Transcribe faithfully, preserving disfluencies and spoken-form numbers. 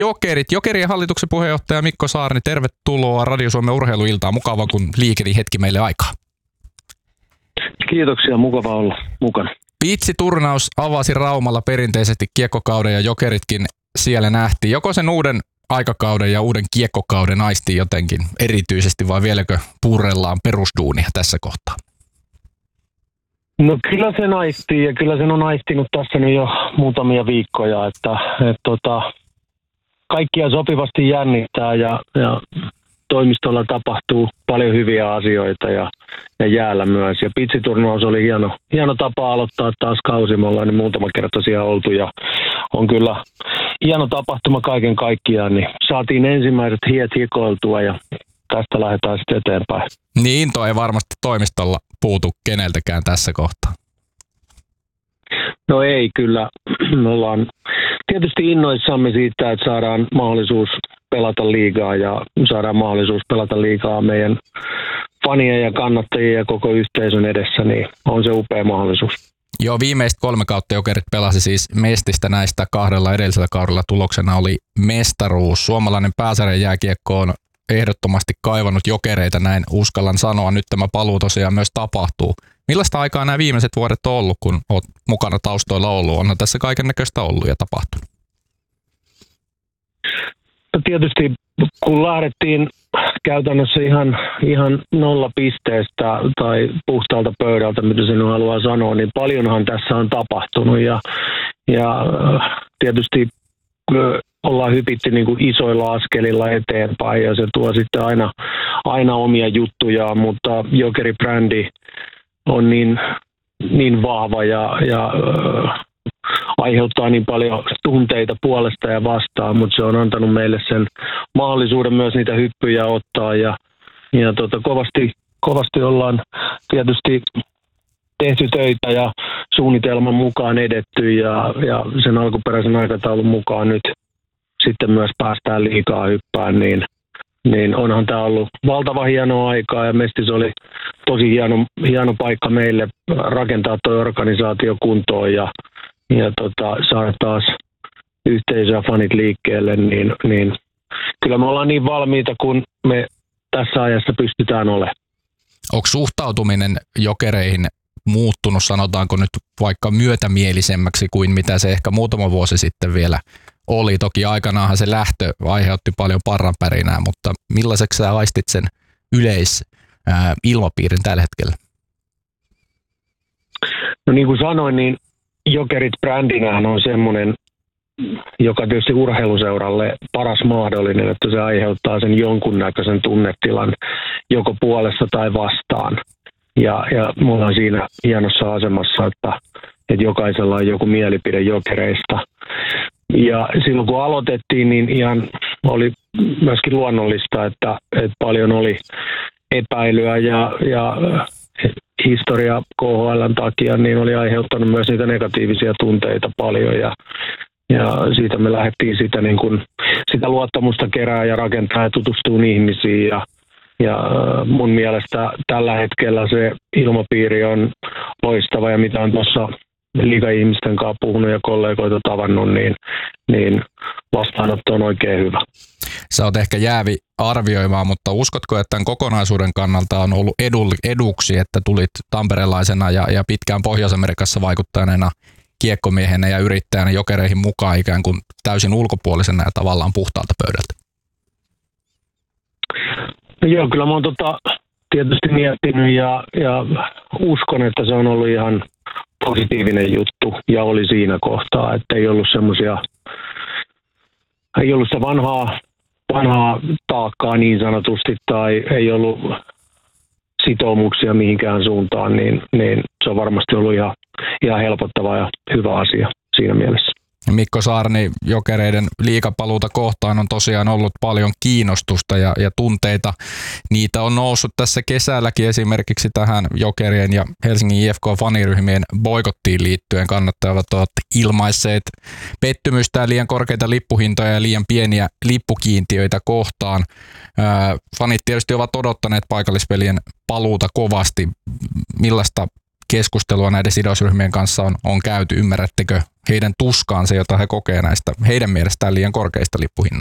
Jokerit. Jokerien hallituksen puheenjohtaja Mikko Saarni, tervetuloa Radio Suomen urheiluiltaan. Mukava, kun liikeni hetki meille aikaa. Kiitoksia, mukava olla mukana. Pitsiturnaus avasi Raumalla perinteisesti kiekkokauden ja Jokeritkin siellä nähtiin. Joko sen uuden aikakauden ja uuden kiekkokauden aistii jotenkin erityisesti vai vieläkö purrellaan perusduunia tässä kohtaa? No kyllä se aistii ja kyllä sen on aistinut tässä nyt jo muutamia viikkoja, että et, tota, kaikkia sopivasti jännittää ja, ja toimistolla tapahtuu paljon hyviä asioita ja, ja jäällä myös. Ja pitsiturnaus oli hieno, hieno tapa aloittaa taas kausi. Me ollaan niin muutama kerta siellä oltu ja on kyllä hieno tapahtuma kaiken kaikkiaan. Niin saatiin ensimmäiset hiet hikoiltua ja tästä lähdetään sitten eteenpäin. Niin, toi ei varmasti toimistolla puutu keneltäkään tässä kohtaa. No ei kyllä. Me ollaan tietysti innoissamme siitä, että saadaan mahdollisuus pelata liigaa ja saadaan mahdollisuus pelata liigaa meidän fanien ja kannattajien ja koko yhteisön edessä, niin on se upea mahdollisuus. Joo, viimeiset kolme kautta Jokerit pelasi siis Mestistä näistä kahdella edellisellä kaudella. Tuloksena oli mestaruus. Suomalainen pääsarjan jääkiekko on ehdottomasti kaivannut Jokereita, näin uskallan sanoa. Nyt tämä paluu tosiaan myös tapahtuu. Millaista aikaa nämä viimeiset vuodet on ollut, kun olet mukana taustoilla ollut? Onhan tässä kaiken näköistä ollut ja tapahtunut. No tietysti kun lähdettiin käytännössä ihan, ihan nolla pisteestä tai puhtaalta pöydältä, mitä sen haluaa sanoa, niin paljonhan tässä on tapahtunut ja, ja tietysti ollaan hypitty niin kuin isoilla askelilla eteenpäin ja se tuo sitten aina, aina omia juttujaan, mutta Jokeri-brändi on niin, niin vahva ja, ja äh, aiheuttaa niin paljon tunteita puolesta ja vastaan, mutta se on antanut meille sen mahdollisuuden myös niitä hyppyjä ottaa ja, ja tota, kovasti, kovasti ollaan tietysti tehty töitä ja suunnitelman mukaan edetty ja, ja sen alkuperäisen aikataulun mukaan nyt sitten myös päästään liigaa hyppään, niin, niin onhan tämä ollut valtava hienoa aikaa ja Mestis oli tosi hieno, hieno paikka meille rakentaa tuo organisaatio kuntoon ja, ja tota, saada taas yhteisö ja fanit liikkeelle, niin, niin kyllä me ollaan niin valmiita, kun me tässä ajassa pystytään olemaan. Onko suhtautuminen Jokereihin muuttunut, sanotaanko nyt vaikka myötämielisemmäksi kuin mitä se ehkä muutama vuosi sitten vielä oli? Toki aikanaanhan se lähtö aiheutti paljon parranpärinää, mutta millaiseksi sä aistit sen yleisilmapiirin tällä hetkellä? No niin kuin sanoin, niin Jokerit brändinähän on semmoinen, joka tietysti urheiluseuralle paras mahdollinen, että se aiheuttaa sen jonkunnäköisen tunnetilan joko puolesta tai vastaan. Ja, ja me ollaan siinä hienossa asemassa, että, että jokaisella on joku mielipide Jokereista. Ja silloin kun aloitettiin, niin ihan oli myöskin luonnollista, että, että paljon oli epäilyä ja, ja historia K H L:n takia niin oli aiheuttanut myös niitä negatiivisia tunteita paljon ja, ja siitä me lähdettiin sitä, niin kuin, sitä luottamusta kerää ja rakentaa ja tutustuu ihmisiin ja Ja mun mielestä tällä hetkellä se ilmapiiri on loistava ja mitä on tuossa liiga-ihmisten kanssa puhunut ja kollegoita tavannut, niin, niin vastaanotto on oikein hyvä. Sä oot ehkä jäävi arvioimaan, mutta uskotko, että tämän kokonaisuuden kannalta on ollut eduksi, että tulit tamperelaisena ja, ja pitkään Pohjois-Amerikassa vaikuttaneena kiekkomiehenä ja yrittäjänä Jokereihin mukaan ikään kuin täysin ulkopuolisena ja tavallaan puhtaalta pöydältä? No joo, kyllä mä oon tota, tietysti miettinyt ja, ja uskon, että se on ollut ihan positiivinen juttu ja oli siinä kohtaa, että ei ollut semmoisia, ei ollut sitä vanhaa, vanhaa taakkaa niin sanotusti tai ei ollut sitoumuksia mihinkään suuntaan, niin, niin se on varmasti ollut ihan, ihan helpottava ja hyvä asia siinä mielessä. Mikko Saarni, Jokereiden liigapaluuta kohtaan on tosiaan ollut paljon kiinnostusta ja, ja tunteita. Niitä on noussut tässä kesälläkin esimerkiksi tähän Jokerien ja Helsingin I F K-faniryhmien boikottiin liittyen. Kannattajat ovat ilmaisseet pettymystään liian korkeita lippuhintoja ja liian pieniä lippukiintiöitä kohtaan. Ää, fanit tietysti ovat odottaneet paikallispelien paluuta kovasti. Millaista keskustelua näiden sidosryhmien kanssa on, on käyty. Ymmärrättekö heidän tuskaansa, jota he kokee näistä heidän mielestään liian korkeista lippuhinnoista?